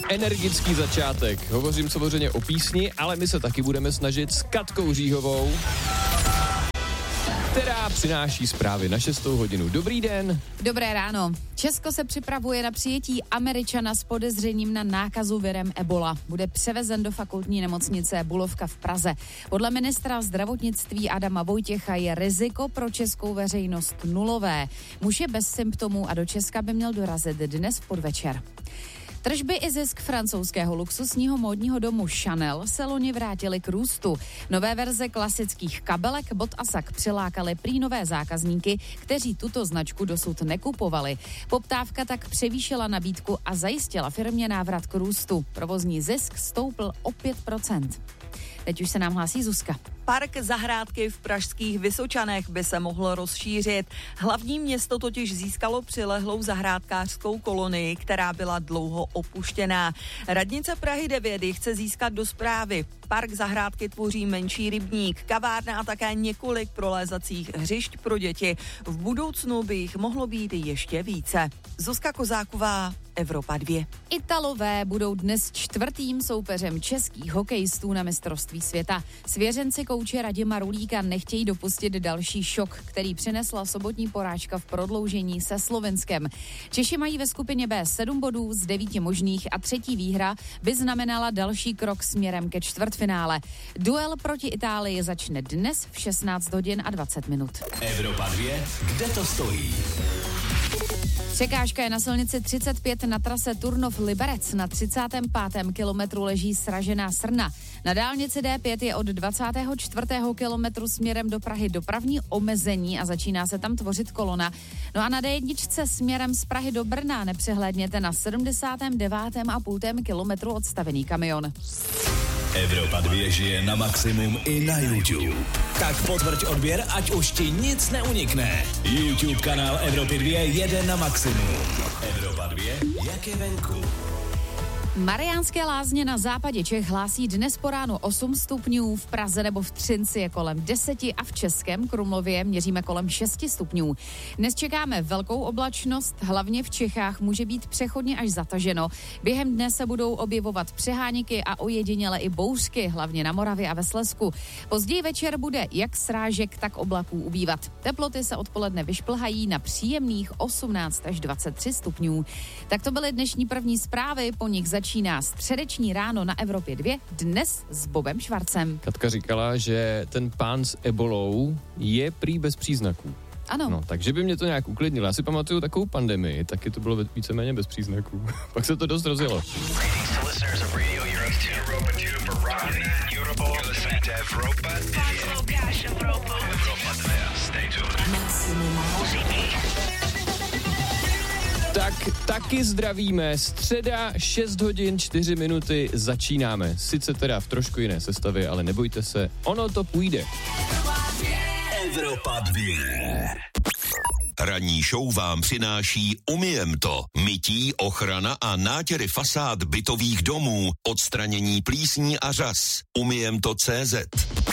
Energický začátek. Hovořím samozřejmě o písni, ale my se taky budeme snažit s Katkou Říhovou, která přináší zprávy na 6. hodinu. Dobrý den. Dobré ráno. Česko se připravuje na přijetí Američana s podezřením na nákazu virem Ebola. Bude převezen do fakultní nemocnice Bulovka v Praze. Podle ministra zdravotnictví Adama Vojtěcha je riziko pro českou veřejnost nulové. Muž je bez symptomů a do Česka by měl dorazit dnes v podvečer. Tržby i zisk francouzského luxusního módního domu Chanel se loni vrátily k růstu. Nové verze klasických kabelek, bot a sak přilákaly prý nové zákazníky, kteří tuto značku dosud nekupovali. Poptávka tak převýšila nabídku a zajistila firmě návrat k růstu. Provozní zisk stoupl o 5%. Teď už se nám hlásí Zuzka. Park zahrádky v pražských Vysočanech by se mohl rozšířit. Hlavní město totiž získalo přilehlou zahrádkářskou kolonii, která byla dlouho opuštěná. Radnice Prahy 9 ji chce získat do správy. Park zahrádky tvoří menší rybník, kavárna a také několik prolézacích hřišť pro děti. V budoucnu by jich mohlo být ještě více. Zuzka Kozáková, Evropa 2. Italové budou dnes čtvrtým soupeřem českých hokejistů na mistrovství světa. Svěřenci kouče Radima Rulíka nechtějí dopustit další šok, který přinesla sobotní porážka v prodloužení se Slovinskem. Češi mají ve skupině B 7 bodů z 9 možných a třetí výhra by znamenala další krok směrem ke čtvrtfinále. Duel proti Itálii začne dnes v 16 hodin a 20 minut. Evropa 2, kde to stojí? Překážka je na silnici 35 na trase Turnov-Liberec. Na 35. kilometru leží sražená srna. Na dálnici D5 je od 24. kilometru směrem do Prahy dopravní omezení a začíná se tam tvořit kolona. No a na D1 směrem z Prahy do Brna nepřehlédněte na 79,5 kilometru odstavený kamion. Evropa 2 žije na maximum i na YouTube. Tak potvrď odběr, ať už ti nic neunikne. YouTube kanál Evropy 2 jede na maximum. Evropa 2, jak je venku? Mariánské Lázně na západě Čech hlásí dnes po ránu 8 stupňů, v Praze nebo v Třinci je kolem 10 a v Českém Krumlově měříme kolem 6 stupňů. Dnes čekáme velkou oblačnost, hlavně v Čechách může být přechodně až zataženo. Během dne se budou objevovat přeháníky a ojediněle i bouřky, hlavně na Moravě a ve Slezsku. Později večer bude jak srážek, tak oblaků ubývat. Teploty se odpoledne vyšplhají na příjemných 18 až 23 stupňů. Tak to byly dnešní první zprávy, po nich začíná středeční ráno na Evropě 2, dnes s Bobem Švarcem. Katka říkala, že ten pán s ebolou je prý bez příznaků. Ano. No, takže by mě to nějak uklidnilo. Já si pamatuju takovou pandemii, taky to bylo víceméně bez příznaků. Pak se to dost rozjelo. Tak taky zdravíme. Středa, 6 hodin, 4 minuty, začínáme. Sice teda v trošku jiné sestavě, ale nebojte se, ono to půjde. Evropa 2. Ranní show vám přináší Umyjem to. Mytí, ochrana a nátěry fasád bytových domů, odstranění plísní a řas. Umyjem to CZ.